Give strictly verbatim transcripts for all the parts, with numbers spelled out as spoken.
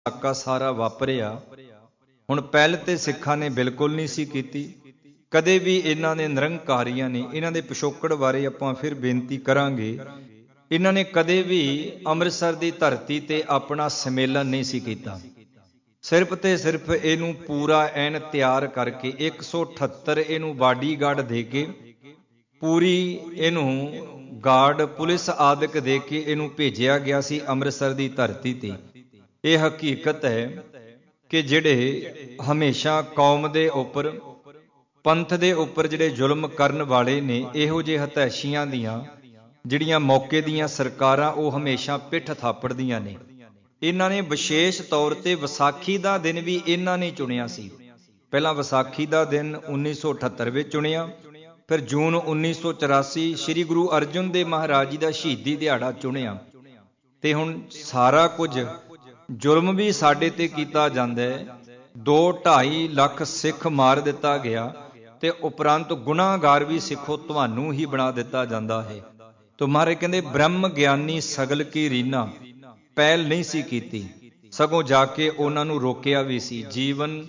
ਸਾਕਾ ਸਾਰਾ ਵਾਪਰਿਆ। ਹੁਣ ਪਹਿਲ ਤੇ ਸਿੱਖਾਂ ਨੇ ਬਿਲਕੁਲ ਨਹੀਂ ਸੀ ਕੀਤੀ, ਕਦੇ ਵੀ ਇਹਨਾਂ ਨੇ ਨਿਰੰਕਾਰੀਆਂ ਨੇ, ਇਹਨਾਂ ਦੇ ਪਿਛੋਕੜ ਬਾਰੇ ਆਪਾਂ ਫਿਰ ਬੇਨਤੀ ਕਰਾਂਗੇ, ਇਹਨਾਂ ਨੇ ਕਦੇ ਵੀ ਅੰਮ੍ਰਿਤਸਰ ਦੀ ਧਰਤੀ ਤੇ ਆਪਣਾ ਸੰਮੇਲਨ ਨਹੀਂ ਸੀ ਕੀਤਾ। ਸਿਰਫ ਤੇ ਸਿਰਫ ਇਹਨੂੰ ਪੂਰਾ ਐਨ ਤਿਆਰ ਕਰਕੇ ਇੱਕ ਸੌ ਅਠੱਤਰ ਇਹਨੂੰ ਬਾਡੀਗਾਰਡ ਦੇ ਕੇ, ਪੂਰੀ ਇਹਨੂੰ ਗਾਰਡ ਪੁਲਿਸ ਆਦਿਕ ਦੇ ਕੇ ਇਹਨੂੰ ਭੇਜਿਆ ਗਿਆ ਸੀ ਅੰਮ੍ਰਿਤਸਰ ਦੀ ਧਰਤੀ ਤੇ। ਇਹ ਹਕੀਕਤ ਹੈ ਕਿ ਜਿਹੜੇ ਹਮੇਸ਼ਾ ਕੌਮ ਦੇ ਉੱਪਰ, ਪੰਥ ਦੇ ਉੱਪਰ ਜਿਹੜੇ ਜ਼ੁਲਮ ਕਰਨ ਵਾਲੇ ਨੇ, ਇਹੋ ਜਿਹੇ ਹਤੈਸ਼ੀਆਂ ਦੀਆਂ ਜਿਹੜੀਆਂ ਮੌਕੇ ਦੀਆਂ ਸਰਕਾਰਾਂ, ਉਹ ਹਮੇਸ਼ਾ ਪਿੱਠ ਥਾਪੜਦੀਆਂ ਨੇ। ਇਹਨਾਂ ਨੇ ਵਿਸ਼ੇਸ਼ ਤੌਰ ਤੇ ਵਿਸਾਖੀ ਦਾ ਦਿਨ ਵੀ ਇਹਨਾਂ ਨੇ ਚੁਣਿਆ ਸੀ। ਪਹਿਲਾਂ ਵਿਸਾਖੀ ਦਾ ਦਿਨ ਉੱਨੀ ਸੌ ਅਠੱਤਰ ਵਿੱਚ ਚੁਣਿਆ, ਫਿਰ ਜੂਨ ਉੱਨੀ ਸੌ ਚੁਰਾਸੀ ਸ੍ਰੀ ਗੁਰੂ ਅਰਜਨ ਦੇਵ ਮਹਾਰਾਜ ਜੀ ਦਾ ਸ਼ਹੀਦੀ ਦਿਹਾੜਾ ਚੁਣਿਆ। ਤੇ ਹੁਣ ਸਾਰਾ ਕੁਝ ਜ਼ੁਲਮ ਵੀ ਸਾਡੇ ਤੇ ਕੀਤਾ ਜਾਂਦਾ ਹੈ। ਦੋ ਢਾਈ ਲੱਖ ਸਿੱਖ ਮਾਰ ਦਿੱਤਾ ਗਿਆ ਤੇ ਉਪਰੰਤ ਗੁਨਾਹਗਾਰ ਵੀ ਸਿੱਖੋ ਤੁਹਾਨੂੰ ਹੀ ਬਣਾ ਦਿੱਤਾ ਜਾਂਦਾ ਹੈ। ਤੁਮਾਰੇ ਕਹਿੰਦੇ ਬ੍ਰਹਮ ਗਿਆਨੀ ਸਗਲ ਕੀ ਰੀਨਾ, ਪਹਿਲ ਨਹੀਂ ਸੀ ਕੀਤੀ, ਸਗੋਂ ਜਾ ਕੇ ਉਹਨਾਂ ਨੂੰ ਰੋਕਿਆ ਵੀ ਸੀ। ਜੀਵਨ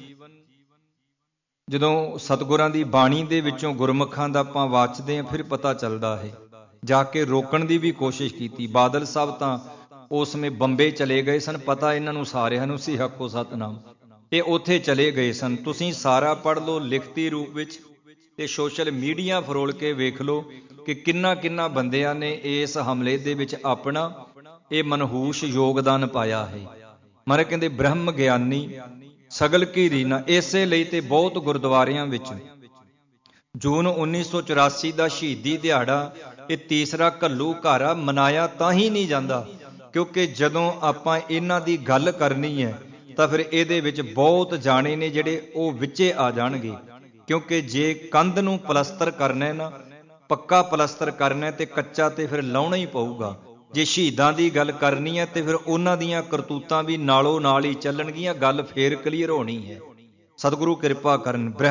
ਜਦੋਂ ਸਤਿਗੁਰਾਂ ਦੀ ਬਾਣੀ ਦੇ ਵਿੱਚੋਂ ਗੁਰਮੁਖਾਂ ਦਾ ਆਪਾਂ ਵਾਚਦੇ ਹਾਂ, ਫਿਰ ਪਤਾ ਚੱਲਦਾ ਹੈ। ਜਾ ਕੇ ਰੋਕਣ ਦੀ ਵੀ ਕੋਸ਼ਿਸ਼ ਕੀਤੀ। ਬਾਦਲ ਸਾਹਿਬ ਤਾਂ ਉਸ ਸਮੇਂ ਬੰਬੇ ਚਲੇ ਗਏ ਸਨ, ਪਤਾ ਇਹਨਾਂ ਨੂੰ ਸਾਰਿਆਂ ਨੂੰ ਸੀ, ਹੱਕੋ ਸਤਨਾਮ। ਇਹ ਉੱਥੇ ਚਲੇ ਗਏ ਸਨ। ਤੁਸੀਂ ਸਾਰਾ ਪੜ੍ਹ ਲਓ ਲਿਖਤੀ ਰੂਪ ਵਿੱਚ, ਤੇ ਸੋਸ਼ਲ ਮੀਡੀਆ ਫਰੋਲ ਕੇ ਵੇਖ ਲਓ ਕਿ ਕਿੰਨਾ ਕਿੰਨਾ ਬੰਦਿਆਂ ਨੇ ਇਸ ਹਮਲੇ ਦੇ ਵਿੱਚ ਆਪਣਾ ਇਹ ਮਨਹੂਸ ਯੋਗਦਾਨ ਪਾਇਆ ਹੈ। ਮਾਰੇ ਕਹਿੰਦੇ ਬ੍ਰਹਮ ਗਿਆਨੀ ਸਗਲ ਕੀ ਰੀਨਾ। ਇਸੇ ਲਈ ਤੇ ਬਹੁਤ ਗੁਰਦੁਆਰਿਆਂ ਵਿੱਚ ਜੂਨ ਉੱਨੀ ਸੌ ਚੁਰਾਸੀ ਦਾ ਸ਼ਹੀਦੀ ਦਿਹਾੜਾ, ਇਹ ਤੀਸਰਾ ਘੱਲੂਘਾਰਾ ਮਨਾਇਆ ਤਾਂ ਹੀ ਨਹੀਂ ਜਾਂਦਾ, ਕਿਉਂਕਿ ਜਦੋਂ ਆਪਾਂ ਇਹਨਾਂ ਦੀ ਗੱਲ ਕਰਨੀ ਹੈ ਤਾਂ ਫਿਰ ਇਹਦੇ ਵਿੱਚ ਬਹੁਤ ਜਾਣੇ ਨੇ ਜਿਹੜੇ ਉਹ ਵਿੱਚੇ ਆ ਜਾਣਗੇ। ਕਿਉਂਕਿ ਜੇ ਕੰਧ ਨੂੰ ਪਲਸਤਰ ਕਰਨਾ ਹੈ ਨਾ, ਪੱਕਾ ਪਲਸਤਰ ਕਰਨਾ ਤੇ ਕੱਚਾ ਤੇ ਫਿਰ ਲਾਉਣਾ ਹੀ ਪਊਗਾ। ਜੇ ਸ਼ਹੀਦਾਂ ਦੀ ਗੱਲ ਕਰਨੀ ਹੈ ਤੇ ਫਿਰ ਉਹਨਾਂ ਦੀਆਂ ਕਰਤੂਤਾਂ ਵੀ ਨਾਲੋਂ ਨਾਲ ਹੀ ਚੱਲਣਗੀਆਂ, ਗੱਲ ਫੇਰ ਕਲੀਅਰ ਹੋਣੀ ਹੈ। ਸਤਿਗੁਰੂ ਕਿਰਪਾ ਕਰਨ।